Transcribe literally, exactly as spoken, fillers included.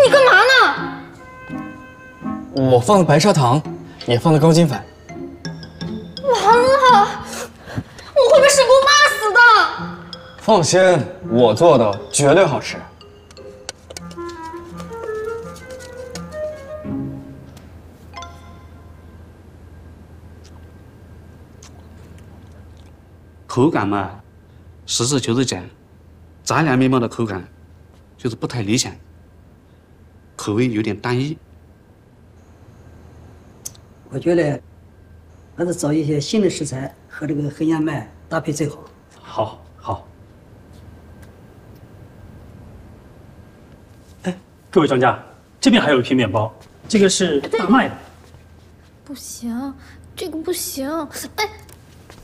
你干嘛呢？ 我放的白砂糖，也放的高筋粉。 完了，我会被沈工骂死的。 放心，我做的绝对好吃。 口感嘛，实事求是讲，咱俩面包的口感就是不太理想，口味有点单一。 我觉得还是找一些新的食材和这个黑燕麦搭配最好。 好，好。哎，各位专家，这边还有一批面包，这个是大麦的。 不行，这个不行。哎，